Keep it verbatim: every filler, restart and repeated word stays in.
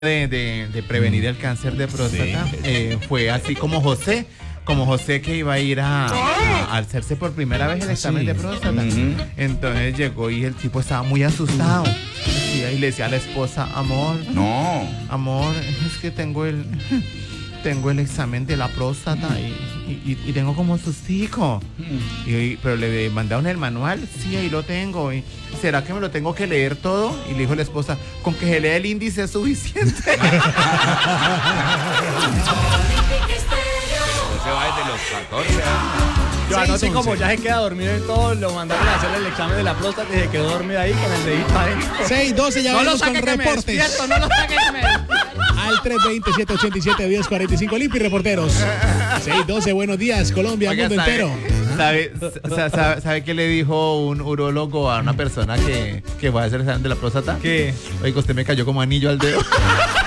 De, de, de prevenir el cáncer de próstata, sí. eh, fue así como José, como José que iba a ir a, a, a hacerse por primera vez el examen sí. de próstata. Uh-huh. Entonces llegó y el tipo estaba muy asustado. Y ahí le decía a la esposa, amor, no, amor, es que tengo el tengo el examen de la próstata y, y, y tengo como sustico. Uh-huh. Y, pero le mandaron el manual, sí, ahí lo tengo. Y, ¿será que me lo tengo que leer todo? Y le dijo la esposa, con que se lea el índice es suficiente. Se va desde los catorce años. Yo anoche como ya se queda dormido en todo, lo mandaron a hacerle el examen de la próstata y se quedó dormido ahí con el dedito adentro. seis doce, ya no vamos con que reportes. Me despierto, no lo saque que me despierto. Al tres veinte, siete ochenta y siete, diez cuarenta y cinco, Limpi Reporteros. seis doce, buenos días, Colombia, Oiga, mundo sabe, entero. ¿Sabe, sabe, sabe qué le dijo un urólogo a una persona que, que fue a hacer el examen de la próstata? ¿Qué? Oiga, usted me cayó como anillo al dedo.